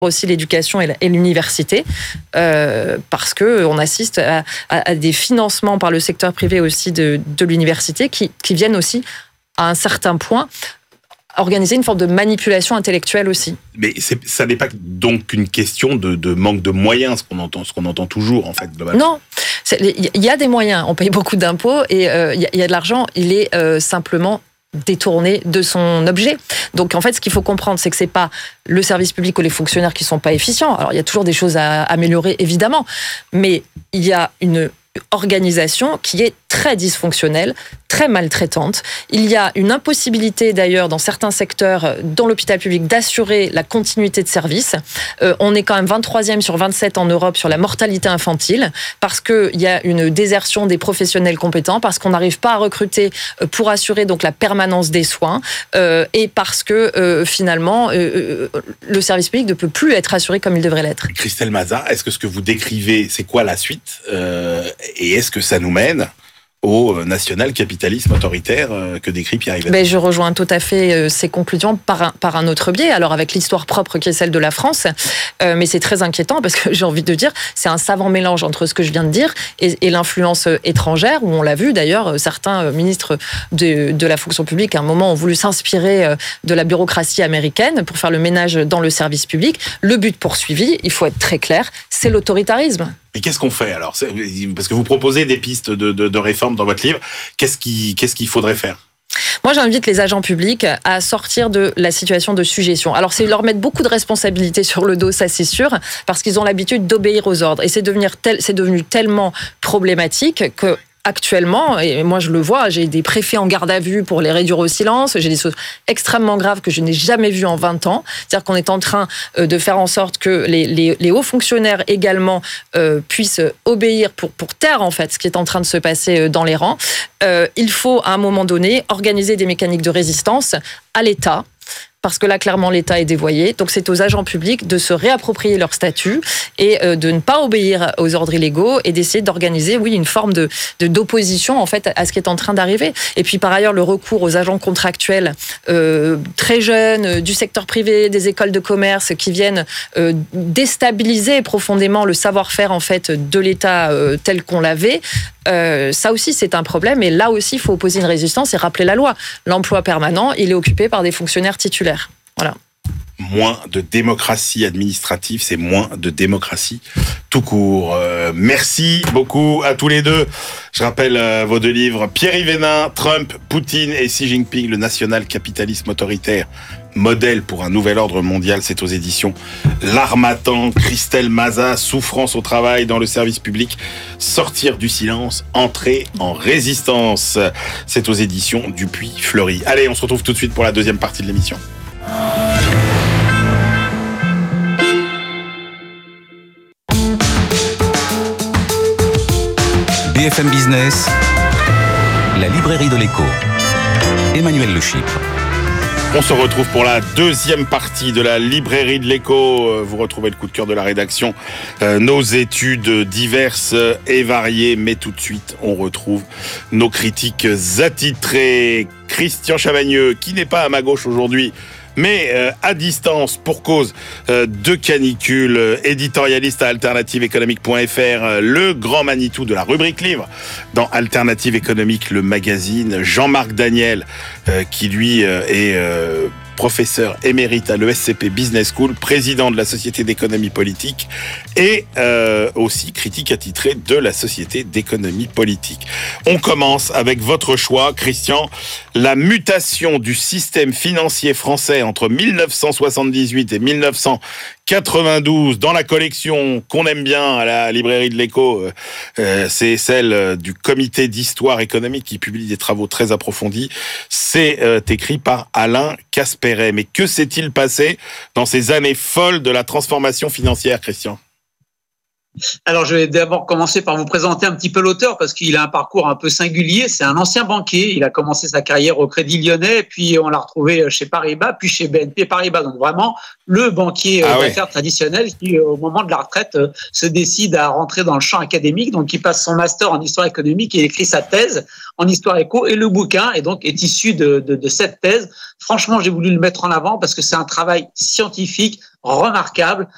aussi l'éducation et l'université, parce que on assiste à des financements par le secteur privé aussi de l'université qui viennent aussi à un certain point organiser une forme de manipulation intellectuelle aussi. Mais ça n'est pas donc une question de manque de moyens, ce qu'on entend toujours en fait globalement. Non, il y a des moyens, on paye beaucoup d'impôts et il y a de l'argent, il est simplement détourné de son objet. Donc en fait, ce qu'il faut comprendre, c'est que c'est pas le service public ou les fonctionnaires qui sont pas efficients. Alors il y a toujours des choses à améliorer, évidemment, mais il y a une organisation qui est très dysfonctionnelle, très maltraitante. Il y a une impossibilité d'ailleurs dans certains secteurs, dans l'hôpital public, d'assurer la continuité de service. On est quand même 23e sur 27 en Europe sur la mortalité infantile parce qu'il y a une désertion des professionnels compétents, parce qu'on n'arrive pas à recruter pour assurer donc la permanence des soins et parce que finalement le service public ne peut plus être assuré comme il devrait l'être. Christelle Mazat, est-ce que ce que vous décrivez, c'est quoi la suite et est-ce que ça nous mène au national-capitalisme autoritaire que décrit Pierre-Yves? Je rejoins tout à fait ces conclusions par un autre biais, alors avec l'histoire propre qui est celle de la France, mais c'est très inquiétant parce que j'ai envie de dire, c'est un savant mélange entre ce que je viens de dire et l'influence étrangère, où on l'a vu d'ailleurs, certains ministres de la fonction publique à un moment ont voulu s'inspirer de la bureaucratie américaine pour faire le ménage dans le service public. Le but poursuivi, il faut être très clair, c'est l'autoritarisme. Et qu'est-ce qu'on fait alors? Parce que vous proposez des pistes de réforme dans votre livre. Qu'est-ce qu'il faudrait faire? Moi, j'invite les agents publics à sortir de la situation de sujétion. Alors, c'est leur mettre beaucoup de responsabilités sur le dos, ça c'est sûr, parce qu'ils ont l'habitude d'obéir aux ordres. Et c'est devenu tellement problématique que actuellement, et moi je le vois, j'ai des préfets en garde à vue pour les réduire au silence, j'ai des choses extrêmement graves que je n'ai jamais vues en 20 ans. C'est-à-dire qu'on est en train de faire en sorte que les hauts fonctionnaires également puissent obéir pour taire en fait ce qui est en train de se passer dans les rangs. Il faut à un moment donné organiser des mécaniques de résistance à l'État, parce que là, clairement, l'État est dévoyé. Donc, c'est aux agents publics de se réapproprier leur statut et de ne pas obéir aux ordres illégaux et d'essayer d'organiser, oui, une forme d'opposition, en fait, à ce qui est en train d'arriver. Et puis, par ailleurs, le recours aux agents contractuels très jeunes, du secteur privé, des écoles de commerce, qui viennent déstabiliser profondément le savoir-faire, en fait, de l'État tel qu'on l'avait. Ça aussi, c'est un problème. Et là aussi, il faut opposer une résistance et rappeler la loi. L'emploi permanent, il est occupé par des fonctionnaires titulaires. Voilà. Moins de démocratie administrative, c'est moins de démocratie tout court. Merci beaucoup à tous les deux. Je rappelle vos deux livres, Pierre-Yves Hénin, Trump, Poutine et Xi Jinping, le national-capitalisme autoritaire, modèle pour un nouvel ordre mondial. C'est aux éditions L'Harmattan. Christelle Mazat, Souffrance au travail dans le service public, sortir du silence, entrer en résistance. C'est aux éditions Dupuis-Fleury. Allez, on se retrouve tout de suite pour la deuxième partie de l'émission. BFM Business, la librairie de l'écho. Emmanuel Le Chypre. On se retrouve pour la deuxième partie de la librairie de l'écho. Vous retrouvez le coup de cœur de la rédaction, nos études diverses et variées. Mais tout de suite, on retrouve nos critiques attitrées. Christian Chavagneux, qui n'est pas à ma gauche aujourd'hui, mais à distance pour cause de canicule, éditorialiste à alternativeéconomique.fr, le grand Manitou de la rubrique livre dans Alternative Économique, le magazine, Jean-Marc Daniel, qui lui est professeur émérite à l'ESCP Business School, président de la Société d'économie politique et aussi critique attitré de la Société d'économie politique. On commence avec votre choix, Christian, la mutation du système financier français entre 1978 et 1992 dans la collection qu'on aime bien à la librairie de l'écho, c'est celle du comité d'histoire économique qui publie des travaux très approfondis. C'est écrit par Alain Casperet. Mais que s'est-il passé dans ces années folles de la transformation financière, Christian ? Alors, je vais d'abord commencer par vous présenter un petit peu l'auteur parce qu'il a un parcours un peu singulier. C'est un ancien banquier. Il a commencé sa carrière au Crédit Lyonnais, puis on l'a retrouvé chez Paribas, puis chez BNP Paribas. Donc vraiment, le banquier d'affaires traditionnel qui, au moment de la retraite, se décide à rentrer dans le champ académique. Donc, il passe son master en histoire économique et écrit sa thèse en histoire éco. Et le bouquin est donc issu de cette thèse. Franchement, j'ai voulu le mettre en avant parce que c'est un travail scientifique remarquable